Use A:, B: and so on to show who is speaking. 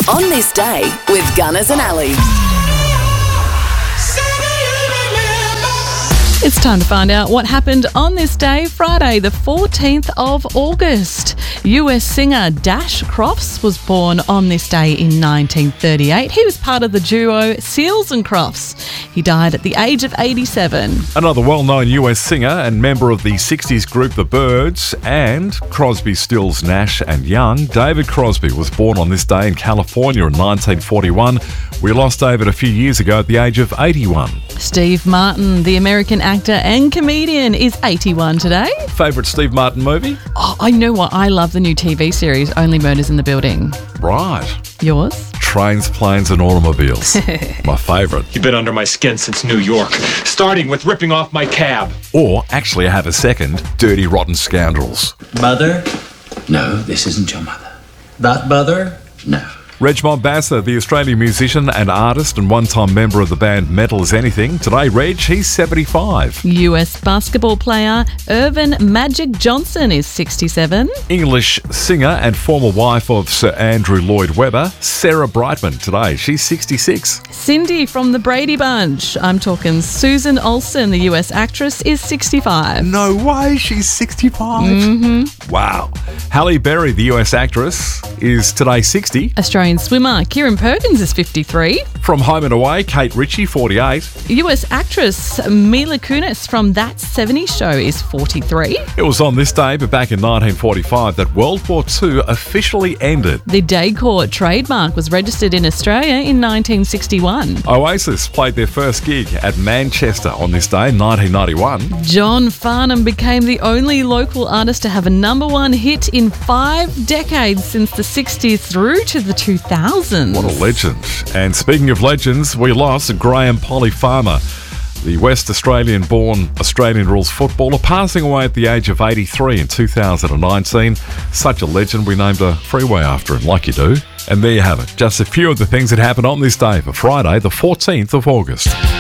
A: On This Day with Gunners and Ali.
B: It's time to find out what happened on this day, Friday, the 14th of August. US singer Dash Crofts was born on this day in 1938. He was part of the duo Seals and Crofts. He died at the age of 87.
C: Another well-known US singer and member of the 60s group The Byrds and Crosby, Stills, Nash and Young, David Crosby was born on this day in California in 1941. We lost David a few years ago at the age of 81.
B: Steve Martin, the American actor and comedian, is 81 today.
C: Favourite Steve Martin movie?
B: Oh, I know what. I love the new TV series, Only Murders in the Building.
C: Right.
B: Yours?
C: Trains, Planes and Automobiles. My favourite.
D: You've been under my skin since New York, starting with ripping off my cab.
C: Or, actually I have a second, Dirty Rotten Scoundrels.
E: Mother? No, this isn't your mother. That mother? No.
C: Reg Mombassa, the Australian musician and artist and one-time member of the band Metal As Anything. Today, Reg, he's 75.
B: US basketball player Irvin Magic Johnson is 67.
C: English singer and former wife of Sir Andrew Lloyd Webber, Sarah Brightman. Today, she's 66.
B: Cindy from the Brady Bunch. I'm talking Susan Olsen, the US actress, is 65.
C: No way, she's 65? Mm-hmm. Wow. Halle Berry, the US actress, is today 60.
B: Australian swimmer Kieran Perkins is 53.
C: From Home and Away, Kate Ritchie, 48.
B: US actress Mila Kunis from That 70s Show is 43.
C: It was on this day, but back in 1945, that World War II officially ended.
B: The Daycourt trademark was registered in Australia in 1961.
C: Oasis played their first gig at Manchester on this day in 1991.
B: John Farnham became the only local artist to have a #1 hit in 5 decades since the 60s through to the 2000s.
C: What a legend. And speaking of legends, we lost Graham Farmer, the West Australian-born Australian rules footballer, passing away at the age of 83 in 2019. Such a legend, we named a freeway after him, like you do. And there you have it, just a few of the things that happened on this day for Friday, the 14th of August.